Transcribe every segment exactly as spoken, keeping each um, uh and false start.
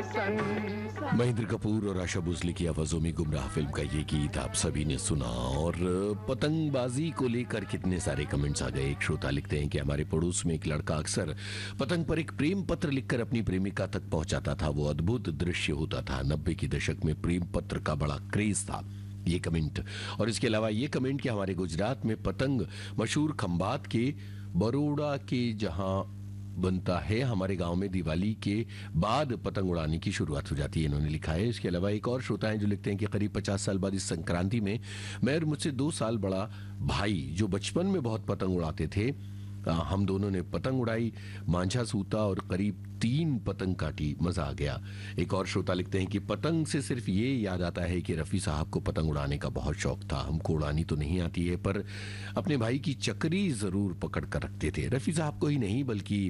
संसार। महेंद्र कपूर और आशा भोसले की आवाजों में गुमराह फिल्म का ये गीत आप सभी ने सुना। और पतंगबाजी को लेकर कितने सारे कमेंट्स आ गए। एक श्रोता लिखते हैं कि हमारे पड़ोस में एक लड़का अक्सर पतंग पर एक प्रेम पत्र लिखकर अपनी प्रेमिका तक पहुंचाता था। वो अद्भुत दृश्य होता था। नब्बे के दशक में प्रेम पत्र का बड़ा क्रेज था। ये कमेंट और इसके अलावा ये कमेंट कि हमारे गुजरात में पतंग मशहूर खंभात के बरोड़ा के जहां बनता है, हमारे गांव में दिवाली के बाद पतंग उड़ाने की शुरुआत हो जाती है, इन्होंने लिखा है। इसके अलावा एक और श्रोता है जो लिखते हैं कि करीब पचास साल बाद इस संक्रांति में मैं और मुझसे दो साल बड़ा भाई जो बचपन में बहुत पतंग उड़ाते थे, आ, हम दोनों ने पतंग उड़ाई, मांझा सूता और करीब तीन पतंग काटी, मजा आ गया। एक और श्रोता लिखते हैं कि पतंग से सिर्फ ये याद आता है कि रफी साहब को पतंग उड़ाने का बहुत शौक था। हमको उड़ानी तो नहीं आती है पर अपने भाई की चक्री जरूर पकड़ कर रखते थे। रफी साहब को ही नहीं बल्कि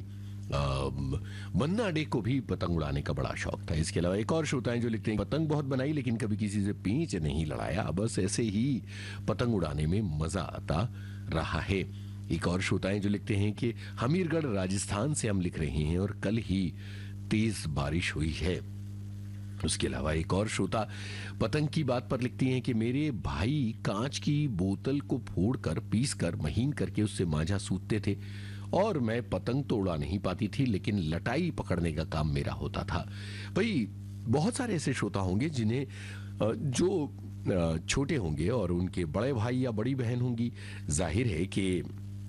मन्ना डे को भी पतंग उड़ाने का बड़ा शौक था। इसके अलावा एक और श्रोता हैं जो लिखते हैं पतंग बहुत बनाई लेकिन कभी किसी से पींच नहीं लड़ाया, बस ऐसे ही पतंग उड़ाने में मजा आता रहा है। एक और श्रोता हैं जो लिखते हैं कि हमीरगढ़ राजस्थान से हम लिख रहे हैं और कल ही तेज बारिश हुई है। उसके अलावा एक और श्रोता पतंग की बात पर लिखती हैं कि मेरे भाई कांच की बोतल को फोड़कर पीसकर महीन करके उससे मांझा सूतते थे और मैं पतंग तो उड़ा नहीं पाती थी लेकिन लटाई पकड़ने का काम मेरा होता था। भाई बहुत सारे ऐसे श्रोता होंगे जिन्हें जो छोटे होंगे और उनके बड़े भाई या बड़ी बहन होंगी, जाहिर है कि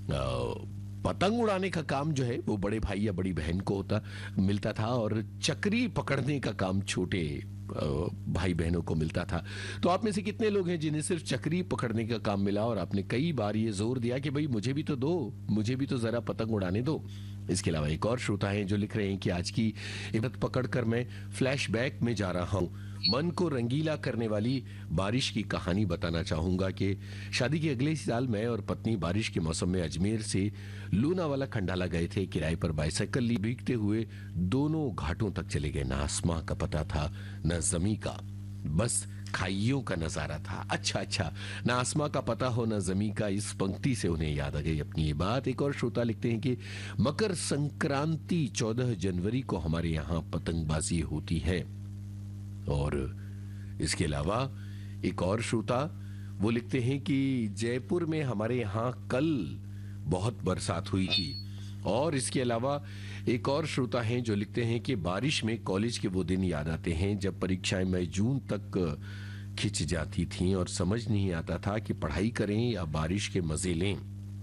पतंग उड़ाने का काम जो है वो बड़े भाई या बड़ी बहन को होता मिलता था और चक्री पकड़ने का काम छोटे भाई बहनों को मिलता था। तो आप में से कितने लोग हैं जिन्हें सिर्फ चक्री पकड़ने का काम मिला और आपने कई बार ये जोर दिया कि भाई मुझे भी तो दो, मुझे भी तो जरा पतंग उड़ाने दो। इसके अलावा एक और श्रोता हैं जो लिख रहे हैं कि आज की इबादत पकड़कर मैं फ्लैशबैक में जा रहा हूं। मन को रंगीला करने वाली बारिश की कहानी बताना चाहूंगा कि शादी के अगले साल मैं और पत्नी बारिश के मौसम में अजमेर से लूनावाला खंडाला गए थे। किराए पर बाइसाइकिल ली, भीगते हुए दोनों घाटों तक चले गए। ना आसमां का पता था न जमी का, बस खाइयों का नजारा था। अच्छा अच्छा, ना आसमां का पता हो न जमी का, इस पंक्ति से उन्हें याद आ गई अपनी ये बात। एक और श्रोता लिखते हैं कि मकर संक्रांति चौदह जनवरी को हमारे यहाँ पतंगबाजी होती है। और इसके अलावा एक और श्रोता वो लिखते हैं कि जयपुर में हमारे यहाँ कल बहुत बरसात हुई थी। और इसके अलावा एक और श्रोता हैं जो लिखते हैं कि बारिश में कॉलेज के वो दिन याद आते हैं जब परीक्षाएं मई जून तक खिंच जाती थीं और समझ नहीं आता था कि पढ़ाई करें या बारिश के मजे लें।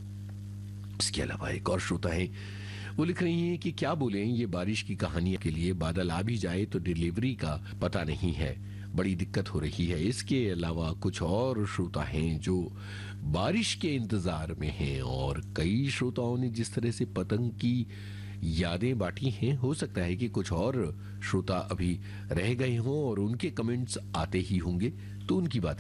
इसके अलावा एक और श्रोता है वो लिख रही हैं कि क्या बोलें, ये बारिश की कहानी के लिए बादल आ भी जाए तो डिलीवरी का पता नहीं है, बड़ी दिक्कत हो रही है। इसके अलावा कुछ और श्रोता हैं जो बारिश के इंतजार में हैं और कई श्रोताओं ने जिस तरह से पतंग की यादें बांटी हैं, हो सकता है कि कुछ और श्रोता अभी रह गए हों और उनके कमेंट्स आते ही होंगे तो उनकी बात